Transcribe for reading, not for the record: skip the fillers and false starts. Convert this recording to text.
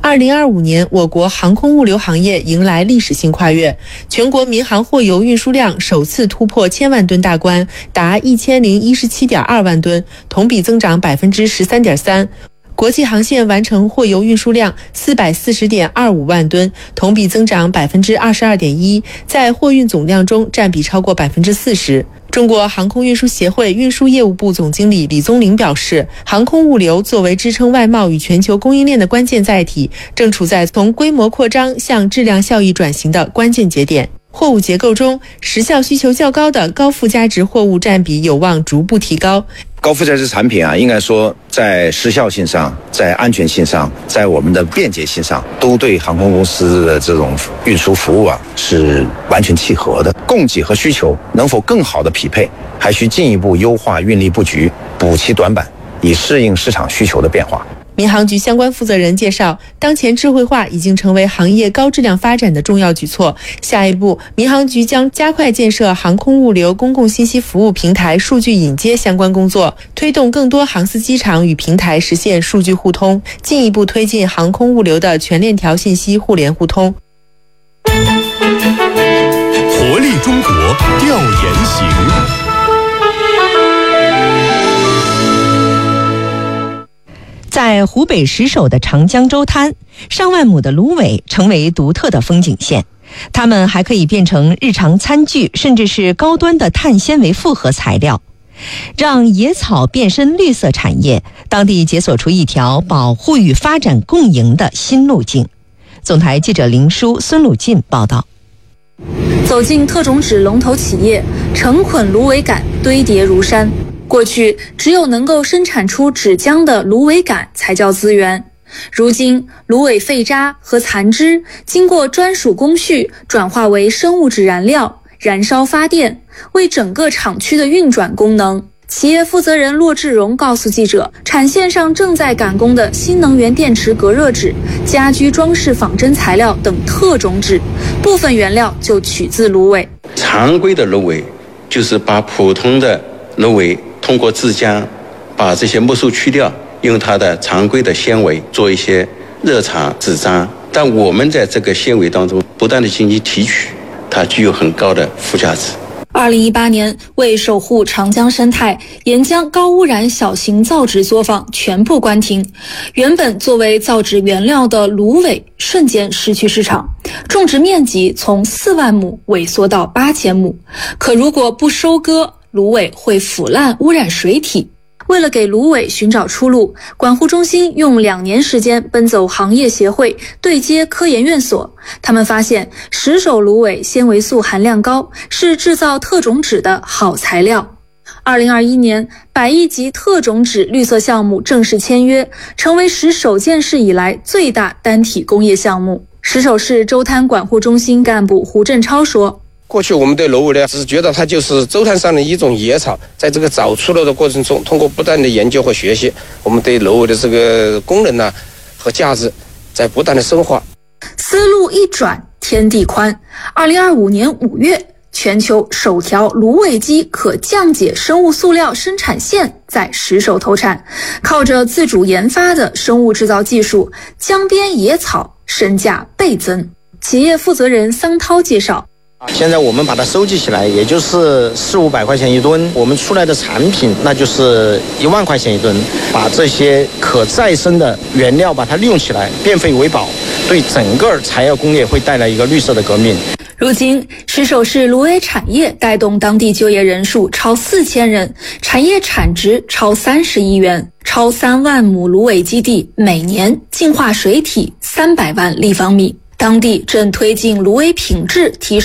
2025年，我国航空物流行业迎来历史性跨越，全国民航货邮运输量首次突破1000万吨大关，达1017.2万吨，同比增长13.3%。国际航线完成货邮运输量440.25万吨，同比增长22.1%，在货运总量中占比超过40%。中国航空运输协会运输业务部总经理李宗林表示，航空物流作为支撑外贸与全球供应链的关键载体，正处在从规模扩张向质量效益转型的关键节点。货物结构中，时效需求较高的高附加值货物占比有望逐步提高。 高附加值产品应该说在时效性上、在安全性上、在我们的便捷性上，都对航空公司的这种运输服务是完全契合的。供给和需求能否更好的匹配，还需进一步优化运力布局，补齐短板，以适应市场需求的变化。 民航局相关负责人介绍，当前智慧化已经成为行业高质量发展的重要举措。下一步，民航局将加快建设航空物流公共信息服务平台数据引接相关工作，推动更多航司机场与平台实现数据互通，进一步推进航空物流的全链条信息互联互通。 活力中国调研行。 在湖北石首的长江洲滩，上万亩的芦苇成为独特的风景线，它们还可以变成日常餐具，甚至是高端的碳纤维复合材料，让野草变身绿色产业。当地解锁出一条保护与发展共赢的新路径。总台记者林舒、孙鲁进报道。 走进特种纸龙头企业，成捆芦苇杆堆叠如山。过去只有能够生产出纸浆的芦苇杆才叫资源，如今芦苇废渣和残枝经过专属工序转化为生物质燃料，燃烧发电，为整个厂区的运转功能。企业负责人骆志荣告诉记者，产线上正在赶工的新能源电池隔热纸、家居装饰仿真材料等特种纸，部分原料就取自芦苇。 常规的芦苇就是把普通的芦苇通过制浆把这些木素去掉，用它的常规的纤维做一些热茬纸张，但我们在这个纤维当中不断的进行提取，它具有很高的附加值。 2018年，为守护长江生态，沿江高污染小型造纸作坊全部关停。原本作为造纸原料的芦苇瞬间失去市场，种植面积从4万亩萎缩到8000亩。可如果不收割，芦苇会腐烂污染水体。为了给芦苇寻找出路，管护中心用2年时间奔走行业协会，对接科研院所。他们发现石首芦苇纤维素含量高，是制造特种纸的好材料。2021年，100亿级特种纸绿色项目正式签约，成为石首建市以来最大单体工业项目。石首市洲滩管护中心干部胡振超说， 过去我们对芦苇呢，只觉得它就是洲滩上的一种野草，在这个找出路的过程中，通过不断的研究和学习，我们对芦苇的这个功能和价值在不断的深化。 思路一转，天地宽。2025年5月，全球首条芦苇基可降解生物塑料生产线在石首投产，靠着自主研发的生物制造技术，江边野草身价倍增。企业负责人桑涛介绍， 现在我们把它收集起来，也就是400-500块钱一吨，我们出来的产品那就是1万块钱一吨。把这些可再生的原料把它利用起来，变废为宝，对整个材料工业会带来一个绿色的革命。 如今，石首市芦苇产业带动当地就业人数超4000人，产业产值超30亿元，超3万亩芦苇基地每年净化水体300万立方米。当地正推进芦苇品质提升。